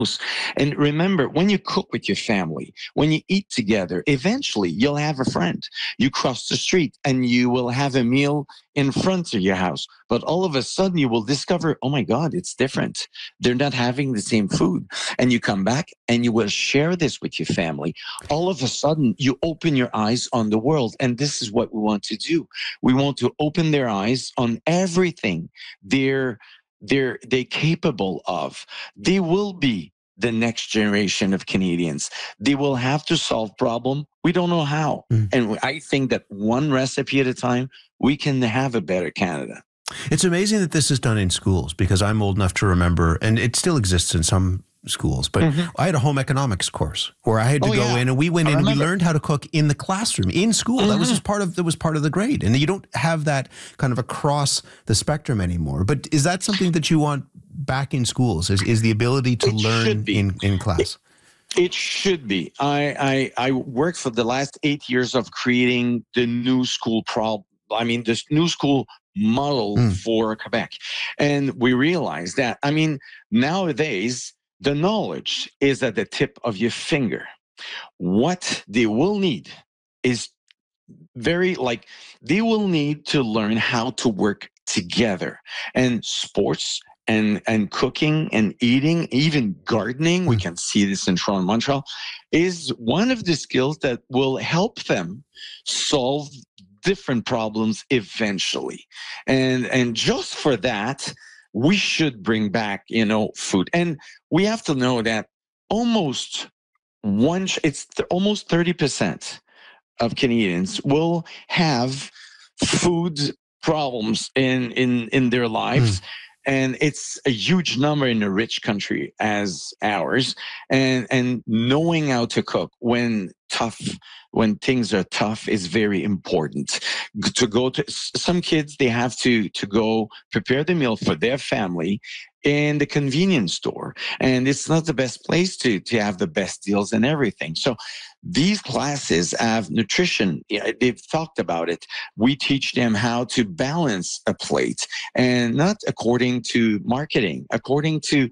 And remember, when you cook with your family, when you eat together, eventually you'll have a friend. You cross the street and you will have a meal in front of your house. But all of a sudden you will discover, oh my God, it's different. They're not having the same food. And you come back and you will share this with your family. All of a sudden you open your eyes on the world. And this is what we want to do. We want to open their eyes on everything they're capable of. They will be the next generation of Canadians. They will have to solve problem. We don't know how. And I think that one recipe at a time, we can have a better Canada. It's amazing that this is done in schools, because I'm old enough to remember, and it still exists in some schools, but I had a home economics course where I had to go in, and we went in and we learned how to cook in the classroom, in school. That was just part of the grade. And you don't have that kind of across the spectrum anymore. But is that something that you want back in schools? Is the ability to learn in class? It should be. I worked for the last 8 years of creating the new school this new school model for Quebec. And we realized that, nowadays, the knowledge is at the tip of your finger. What they will need is they will need to learn how to work together. And sports and cooking and eating, even gardening, we can see this in Toronto, Montreal, is one of the skills that will help them solve different problems eventually. And just for that, we should bring back, food. And we have to know that almost 30% of Canadians will have food problems in their lives. And it's a huge number in a rich country as ours. And knowing how to cook when things are tough is very important. To go to some kids, they have to go prepare the meal for their family in the convenience store. And it's not the best place to have the best deals and everything. So these classes have nutrition. They've talked about it. We teach them how to balance a plate, and not according to marketing, according to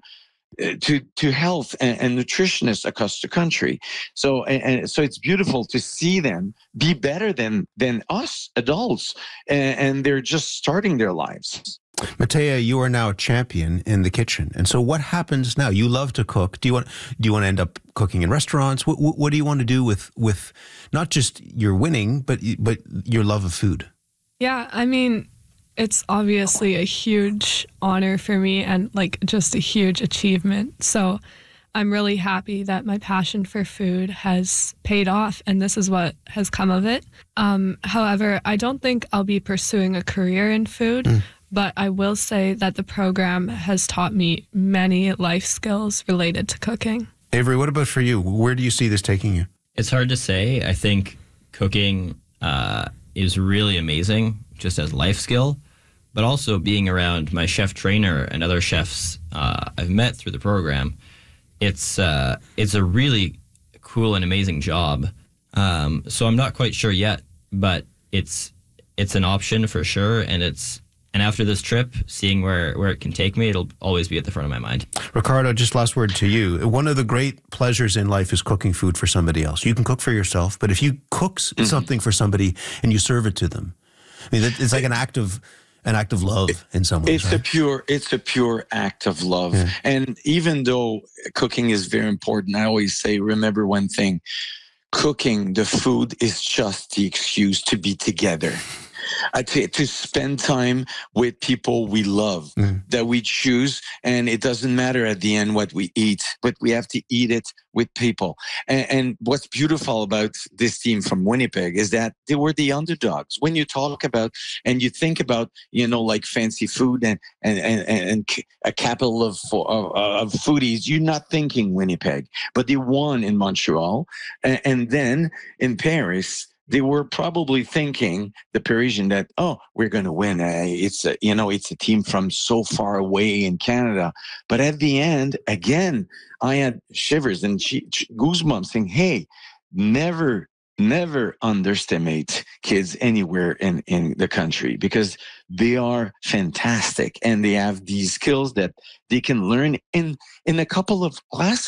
health and nutritionists across the country. So it's beautiful to see them be better than us adults, and they're just starting their lives. Matea, you are now a champion in the kitchen, and so what happens now? You love to cook. Do you want to end up cooking in restaurants? What do you want to do with not just your winning, but your love of food? Yeah, it's obviously a huge honor for me and just a huge achievement. So I'm really happy that my passion for food has paid off, and this is what has come of it. However, I don't think I'll be pursuing a career in food, but I will say that the program has taught me many life skills related to cooking. Avery, what about for you? Where do you see this taking you? It's hard to say. I think cooking is really amazing just as life skill, but also being around my chef trainer and other chefs I've met through the program, it's a really cool and amazing job. So I'm not quite sure yet, but it's an option for sure, and after this trip, seeing where it can take me, it'll always be at the front of my mind. Ricardo, just last word to you. One of the great pleasures in life is cooking food for somebody else. You can cook for yourself, but if you cook something for somebody and you serve it to them, it's like an act of love in some ways. It's a pure act of love. Yeah. And even though cooking is very important, I always say, remember one thing: cooking, the food is just the excuse to be together. To spend time with people we love, that we choose, and it doesn't matter at the end what we eat, but we have to eat it with people. And what's beautiful about this team from Winnipeg is that they were the underdogs. When you talk about and you think about, fancy food and a capital of foodies, you're not thinking Winnipeg, but they won in Montreal, and then in Paris. They were probably thinking, the Parisian, that, we're going to win. It's a team from so far away in Canada. But at the end, again, I had shivers and goosebumps saying, hey, never underestimate kids anywhere in the country, because they are fantastic and they have these skills that they can learn in a couple of classes.